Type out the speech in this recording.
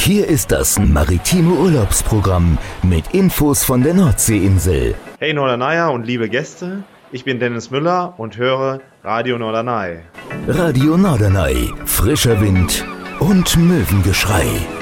Hier ist das maritime Urlaubsprogramm mit Infos von der Nordseeinsel. Hey Norderney und liebe Gäste, ich bin Dennis Müller und höre Radio Norderney. Radio Norderney, frischer Wind und Möwengeschrei.